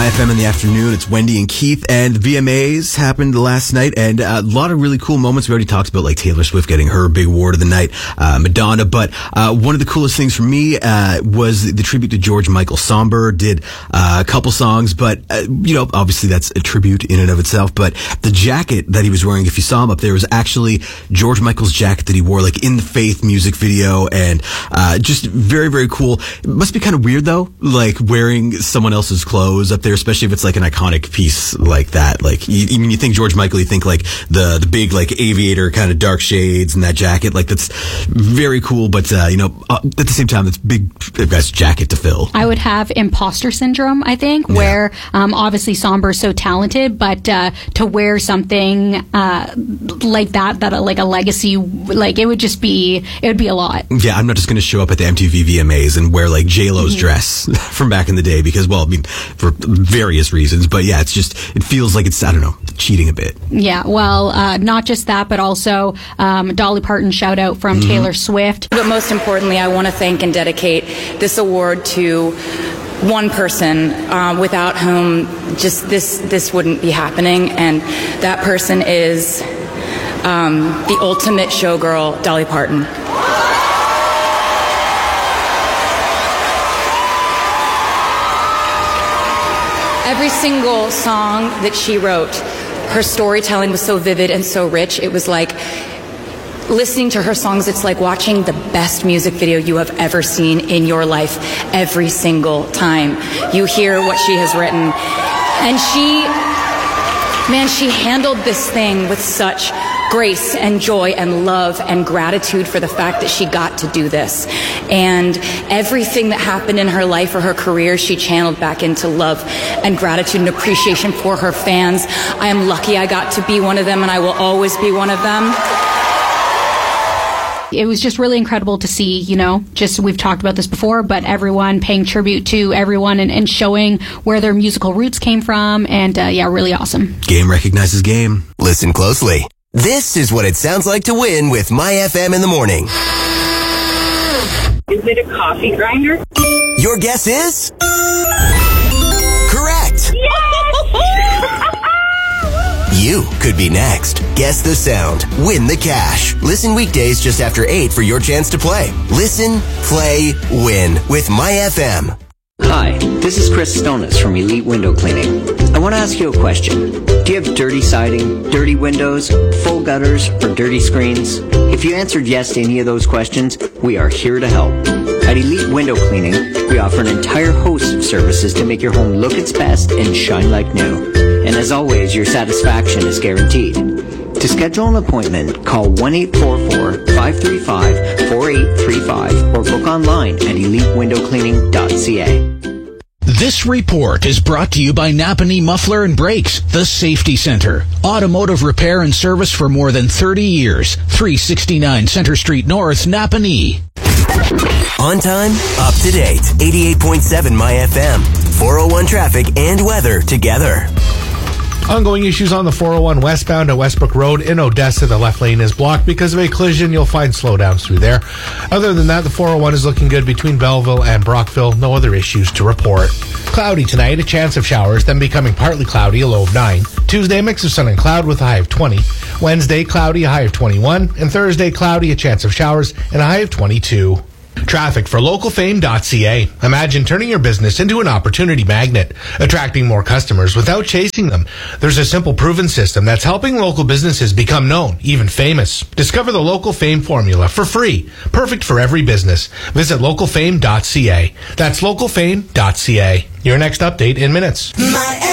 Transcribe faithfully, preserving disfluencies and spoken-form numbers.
My F M in the afternoon. It's Wendy and Keith, and V M As happened last night, and a lot of really cool moments. We already talked about like Taylor Swift getting her big award of the night, uh, Madonna, but uh, one of the coolest things for me uh, was the tribute to George Michael. Somber did uh, a couple songs, but uh, you know, obviously that's a tribute in and of itself. But the jacket that he was wearing, if you saw him up there, was actually George Michael's jacket that he wore like in the Faith music video, and uh, just very, very cool. It must be kind of weird though, like wearing someone else's clothes up there, especially if it's like an iconic piece like that. Like, you, I mean, you think George Michael, you think like the the big like aviator kind of dark shades and that jacket. Like, that's very cool, but uh, you know, uh, at the same time, it's big, that's jacket to fill. I would have imposter syndrome, I think, Yeah. where um, obviously Somber is so talented, but uh, to wear something uh, like that, that uh, like a legacy, like it would just be, it would be a lot. Yeah, I'm not just going to show up at the M T V V M As and wear like J-Lo's mm-hmm. dress from back in the day because, well, I mean, for various reasons, but yeah, it's just, it feels like it's, I don't know, cheating a bit. Yeah, well, uh, not just that, but also um, Dolly Parton shout out from mm-hmm. Taylor Swift. But most importantly, I want to thank and dedicate this award to one person uh, without whom just this this wouldn't be happening, and that person is um, the ultimate showgirl, Dolly Parton. Every single song that she wrote, her storytelling was so vivid and so rich. It was like listening to her songs, it's like watching the best music video you have ever seen in your life every single time you hear what she has written. And she, man, she handled this thing with such grace and joy and love and gratitude for the fact that she got to do this. And everything that happened in her life or her career, she channeled back into love and gratitude and appreciation for her fans. I am lucky I got to be one of them, and I will always be one of them. It was just really incredible to see, you know, just, we've talked about this before, but everyone paying tribute to everyone and, and showing where their musical roots came from. And uh, yeah, really awesome. Game recognizes game. Listen closely. This is what it sounds like to win with My F M in the morning. Is it a coffee grinder? Your guess is? Correct. Yes! You could be next. Guess the sound. Win the cash. Listen weekdays just after eight for your chance to play. Listen, play, win with My F M. Hi, this is Chris Stonis from Elite Window Cleaning. I want to ask you a question. Do you have dirty siding, dirty windows, full gutters, or dirty screens? If you answered yes to any of those questions, we are here to help. At Elite Window Cleaning, we offer an entire host of services to make your home look its best and shine like new. And as always, your satisfaction is guaranteed. To schedule an appointment, call one eight four four, five three five, four eight three five or book online at elite window cleaning dot c a. This report is brought to you by Napanee Muffler and Brakes, the Safety Center. Automotive repair and service for more than thirty years. three sixty-nine Center Street North, Napanee. On time, up to date. eighty-eight point seven My F M. four oh one traffic and weather together. Ongoing issues on the four oh one westbound at Westbrook Road in Odessa. The left lane is blocked because of a collision. You'll find slowdowns through there. Other than that, the four oh one is looking good between Belleville and Brockville. No other issues to report. Cloudy tonight, a chance of showers, then becoming partly cloudy, a low of nine. Tuesday, a mix of sun and cloud with a high of twenty. Wednesday, cloudy, a high of twenty-one. And Thursday, cloudy, a chance of showers, and a high of twenty-two. Traffic for local fame dot c a. Imagine turning your business into an opportunity magnet, attracting more customers without chasing them. There's a simple proven system that's helping local businesses become known, even famous. Discover the Local Fame formula for free, perfect for every business. Visit local fame dot c a. That's local fame dot c a. Your next update in minutes. My